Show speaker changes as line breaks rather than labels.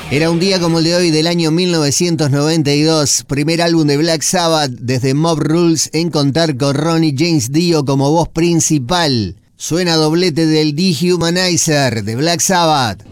Era un día como el de hoy del año 1992, primer álbum de Black Sabbath desde Mob Rules en contar con Ronnie James Dio como voz principal. Suena doblete del Dehumanizer de Black Sabbath.